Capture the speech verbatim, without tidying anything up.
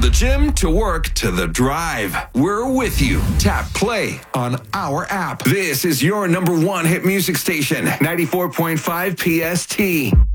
the gym to work to the drive. We're with you. Tap play on our app. This is your number one hit music station, ninety-four point five P S T.